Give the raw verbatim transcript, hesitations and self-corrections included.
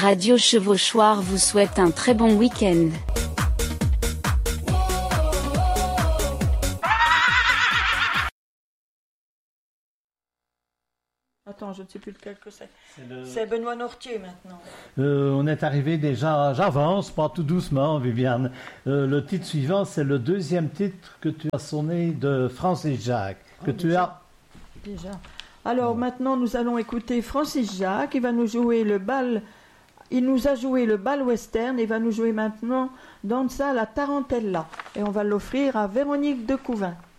Radio Chevauchoir vous souhaite un très bon week-end. Attends, je ne sais plus lequel que c'est. C'est, le... c'est Benoît Nortier maintenant. Euh, on est arrivé déjà, j'avance, pas tout doucement, Viviane. Euh, le titre suivant, c'est le deuxième titre que tu as sonné de Francis Jacques. Que oh, tu déjà. as. Déjà. Alors maintenant, nous allons écouter Francis Jacques. Il va nous jouer le bal. Il nous a joué le bal western et va nous jouer maintenant Danza la Tarantella. Et on va l'offrir à Véronique de Couvin.